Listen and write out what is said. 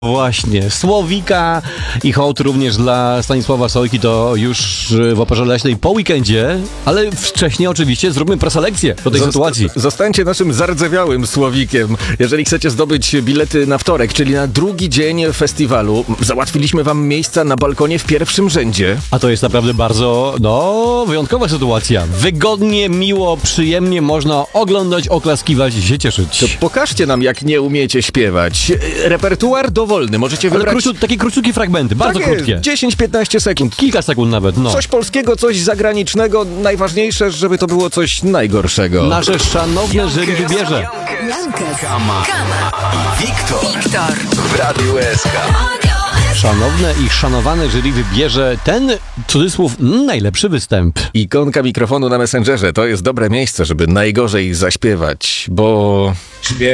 Właśnie, Słowika i hołd również dla Stanisława Sojki to już w Operze Leśnej po weekendzie, ale wcześniej oczywiście zróbmy preselekcję do tej sytuacji. Zostańcie naszym zardzewiałym Słowikiem. Jeżeli chcecie zdobyć bilety na wtorek, czyli na drugi dzień festiwalu, załatwiliśmy wam miejsca na balkonie w pierwszym rzędzie. A to jest naprawdę bardzo, wyjątkowa sytuacja. Wygodnie, miło, przyjemnie można oglądać, oklaskiwać i się cieszyć. To pokażcie nam, jak nie umiecie śpiewać. Repertuar dowolny. Możecie wybrać... Takie króciutkie fragmenty, bardzo krótkie. 10-15 sekund. Kilka sekund nawet, Coś polskiego, coś zagranicznego. Najważniejsze, żeby to było coś najgorszego. Nasze szanowne jury wybierze. Kama. Wiktor. W Radiu SK. Szanowne i szanowane jury wybierze ten, cudzysłów, najlepszy występ. Ikonka mikrofonu na Messengerze to jest dobre miejsce, żeby najgorzej zaśpiewać, bo...